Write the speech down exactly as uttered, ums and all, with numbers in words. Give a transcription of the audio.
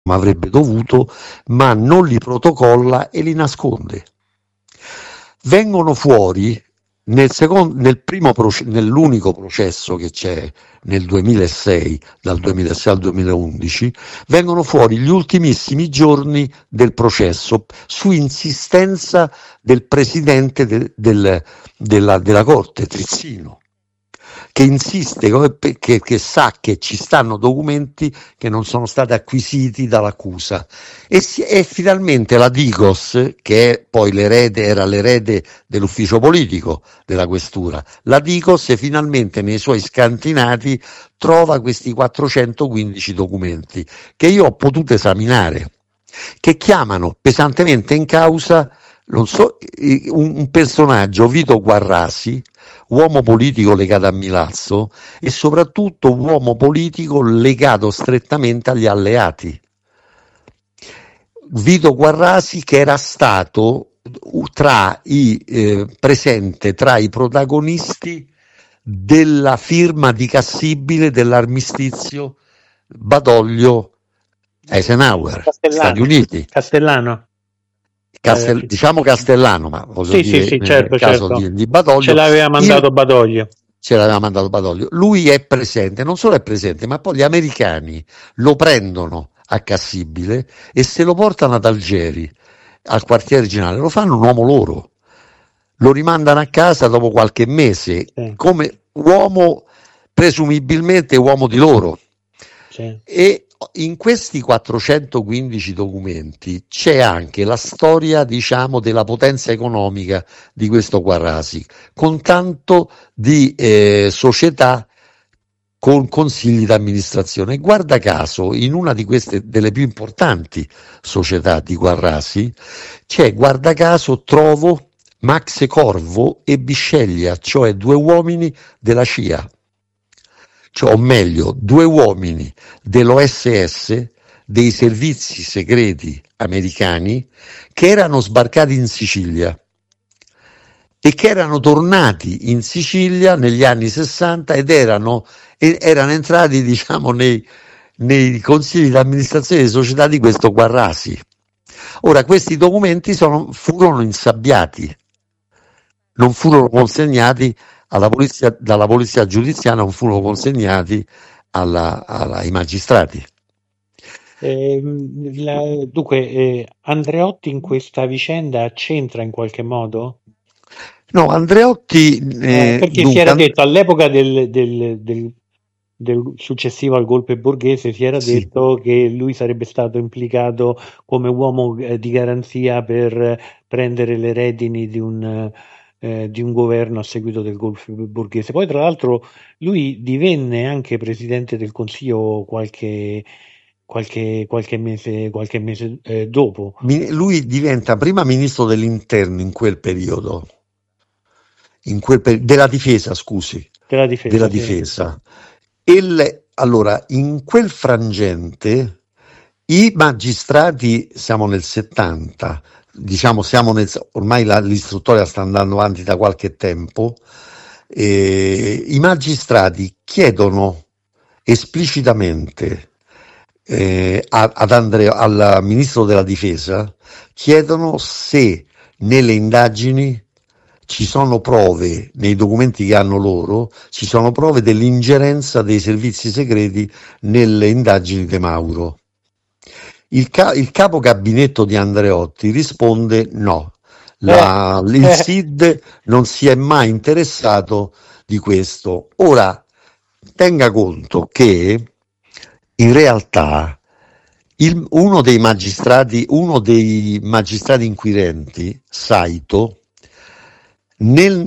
avrebbe dovuto, ma non li protocolla e li nasconde. Vengono fuori nel, secondo, nel primo proce- nell'unico processo che c'è nel duemilasei, dal duemilasei al duemilaundici, vengono fuori gli ultimissimi giorni del processo su insistenza del presidente de- del, della, della Corte, Trizzino, che insiste, che, che sa che ci stanno documenti che non sono stati acquisiti dall'accusa, e, si, e finalmente la Digos, che è poi l'erede, era l'erede dell'ufficio politico della questura, la Digos finalmente nei suoi scantinati trova questi quattrocentoquindici documenti che io ho potuto esaminare, che chiamano pesantemente in causa, non so, un, un personaggio, Vito Guarrasi, uomo politico legato a Milazzo e soprattutto uomo politico legato strettamente agli alleati. Vito Guarrasi, che era stato tra i eh, presente tra i protagonisti della firma di Cassibile dell'armistizio Badoglio-Eisenhower, Stati Uniti. Castellano. Castel, diciamo Castellano, ma voglio sì, dire, sì, sì, nel certo, caso certo. di, di Badoglio, ce l'aveva mandato il, Badoglio. Ce l'aveva mandato Badoglio. Lui è presente, non solo è presente, ma poi gli americani lo prendono a Cassibile e se lo portano ad Algeri, al quartiere generale, lo fanno un uomo loro. Lo rimandano a casa dopo qualche mese, sì. come uomo, presumibilmente uomo di loro. Sì. E in questi quattrocentoquindici documenti c'è anche la storia, diciamo, della potenza economica di questo Guarrasi, con tanto di eh, società con consigli d'amministrazione. E guarda caso, in una di queste, delle più importanti società di Guarrasi, c'è, guarda caso, trovo Max Corvo e Bisceglia, cioè due uomini della C I A. Cioè, o meglio, due uomini dell'O S S, dei servizi segreti americani, che erano sbarcati in Sicilia e che erano tornati in Sicilia negli anni sessanta ed erano, erano entrati, diciamo, nei, nei consigli di amministrazione di società di questo Guarrasi. Ora, questi documenti sono, furono insabbiati, non furono consegnati alla polizia, dalla polizia giudiziaria, non furono consegnati alla, alla, ai magistrati. Eh, la, dunque, eh, Andreotti in questa vicenda c'entra in qualche modo? No, Andreotti... Eh, Eh, perché si dunque, era detto all'epoca del, del, del, del successivo al golpe borghese, si era sì. detto che lui sarebbe stato implicato come uomo eh, di garanzia per prendere le redini di un, eh, di un governo a seguito del golpe borghese. Poi, tra l'altro, lui divenne anche presidente del Consiglio qualche, qualche, qualche mese, qualche mese eh, dopo. Lui diventa prima ministro dell'interno in quel periodo, in quel per- della difesa, scusi, Della difesa. della Sì. difesa. E le, allora, in quel frangente i magistrati, siamo nel settanta, diciamo siamo nel, ormai la, l'istruttoria sta andando avanti da qualche tempo, eh, i magistrati chiedono esplicitamente eh, a, ad Andrea, al ministro della difesa, chiedono se nelle indagini ci sono prove, nei documenti che hanno loro, ci sono prove dell'ingerenza dei servizi segreti nelle indagini di Mauro. Il, ca- il capo gabinetto di Andreotti risponde no, la, Eh, il eh. S I D non si è mai interessato di questo. Ora, tenga conto che in realtà il, uno dei magistrati, uno dei magistrati inquirenti, Saito, nel